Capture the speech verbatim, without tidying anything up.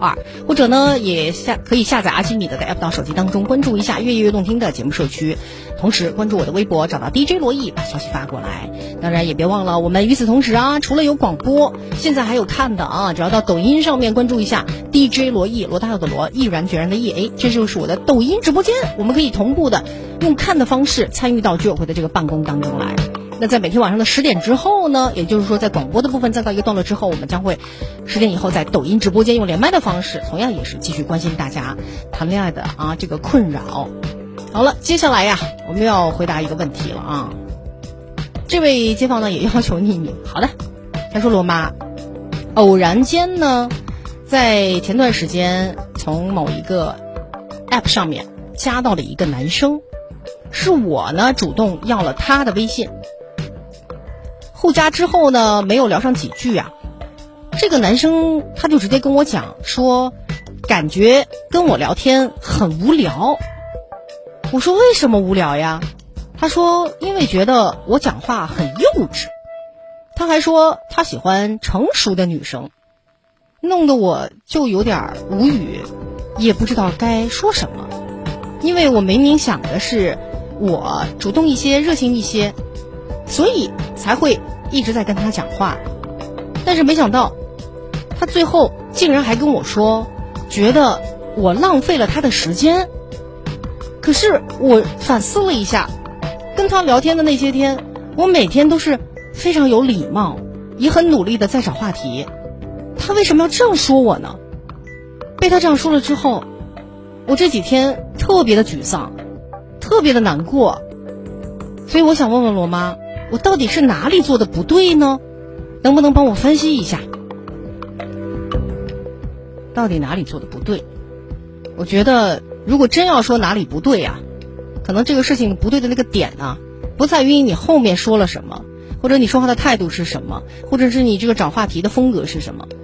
二，或者呢也下可以下载阿基米德的 app 到手机当中，关注一下越夜越动听的节目社区，同时关注我的微博，找到 D J 罗毅，把消息发过来。当然也别忘了，我们与此同时啊，除了有广播，现在还有看的啊，只要到抖音上面关注一下 D J 罗毅，罗大佑的罗，毅然决然的毅，哎，这就是我的抖音直播间，我们可以同步的用看的方式参与到居委会的这个办公当中来。那在每天晚上的十点之后呢，也就是说在广播的部分暂告一个段落之后，我们将会十点以后在抖音直播间用连麦的方式，同样也是继续关心大家谈恋爱的啊这个困扰。好了，接下来呀，我们要回答一个问题了啊。这位街坊呢也要求匿名。好的，他说罗妈，偶然间呢，在前段时间从某一个 app 上面加到了一个男生，是我呢主动要了他的微信。互加之后呢，没有聊上几句啊，这个男生他就直接跟我讲说，感觉跟我聊天很无聊。我说为什么无聊呀？他说因为觉得我讲话很幼稚。他还说他喜欢成熟的女生，弄得我就有点无语，也不知道该说什么。因为我明明想的是我主动一些，热情一些，所以才会一直在跟他讲话。但是没想到他最后竟然还跟我说觉得我浪费了他的时间。可是我反思了一下，跟他聊天的那些天，我每天都是非常有礼貌，也很努力的在找话题，他为什么要这样说我呢？被他这样说了之后，我这几天特别的沮丧，特别的难过。所以我想问问罗妈，我到底是哪里做的不对呢？能不能帮我分析一下到底哪里做的不对？我觉得如果真要说哪里不对啊，可能这个事情不对的那个点啊，不在于你后面说了什么，或者你说话的态度是什么，或者是你这个找话题的风格是什么，